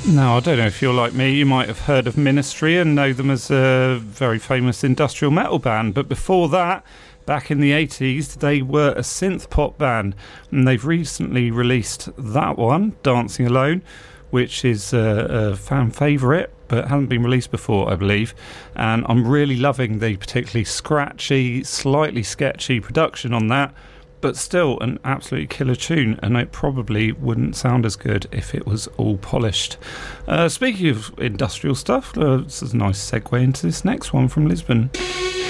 Now, I don't know if you're like me, you might have heard of Ministry and know them as a very famous industrial metal band, but before that, back in the 80s, they were a synth pop band, and they've recently released that one, Dancing Alone, which is a fan favourite, but hasn't been released before, I believe. And I'm really loving the particularly scratchy, slightly sketchy production on that, but still an absolutely killer tune, and it probably wouldn't sound as good if it was all polished. Speaking of industrial stuff, this is a nice segue into this next one from Lisbon.